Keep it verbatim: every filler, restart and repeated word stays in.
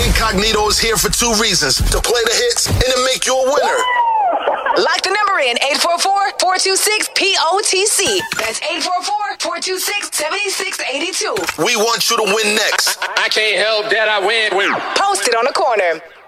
Incognito is here for two reasons: to play the hits and to make you a winner. Lock the number in eight four four, four two six, P O T C. That's eight four four, four two six, seven six eight two. We want you to win next. I can't help that I win. win. Post it on the corner.